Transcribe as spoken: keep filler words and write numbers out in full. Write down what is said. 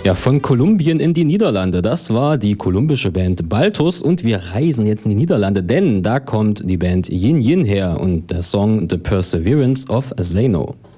Ja, von Kolumbien in die Niederlande. Das war die kolumbische Band Baltus und wir reisen jetzt in die Niederlande, denn da kommt die Band Yin Yin her und der Song The Perseverance of Zeno.